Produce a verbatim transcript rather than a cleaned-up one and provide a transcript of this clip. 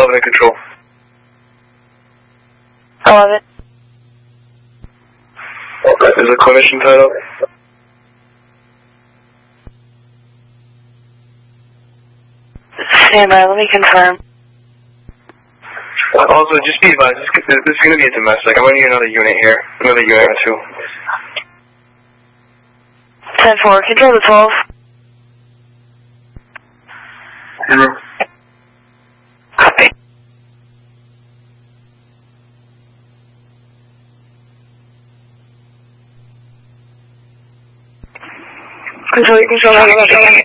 eleven in control. eleven. Okay. Is the clinician tied up? Stand by, let me confirm. Uh, also, just be advised, this, this is going to be a domestic. I'm going to need another unit here. Another unit or two. ten four, control the twelve. Zero. Copy. Control, control, control, control.